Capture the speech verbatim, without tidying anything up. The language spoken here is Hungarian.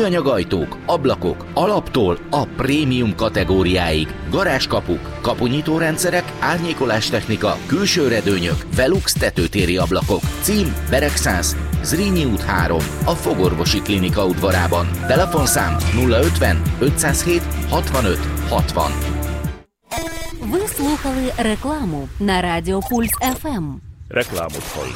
műanyagajtók, ablakok, alaptól a prémium kategóriáig, garázskapuk, kapunyítórendszerek, árnyékolástechnika, külső redőnyök, Velux tetőtéri ablakok. Cím Beregszász, Zrínyi út három, a Fogorvosi Klinika udvarában. Telefonszám nulla ötven ötszázhét hatvanöt hatvan. Ви слухали рекламу на Радіо Пульс еф ем. Рекламу слухали.